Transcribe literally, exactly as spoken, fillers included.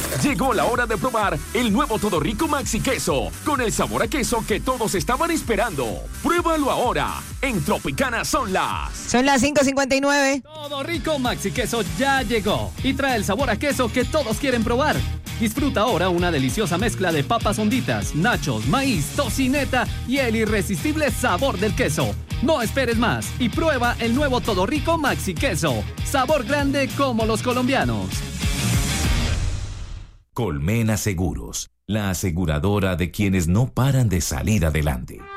Llegó la hora de probar el nuevo Todo Rico Maxi Queso, con el sabor a queso que todos estaban esperando. Pruébalo ahora. En Tropicana son las... Son las cinco cincuenta y nueve. Todo Rico Maxi Queso ya llegó y trae el sabor a queso que todos quieren probar. Disfruta ahora una deliciosa mezcla de papas honditas, nachos, maíz, tocineta y el irresistible sabor del queso. No esperes más y prueba el nuevo Todo Rico Maxi Queso. Sabor grande como los colombianos. Colmena Seguros, la aseguradora de quienes no paran de salir adelante.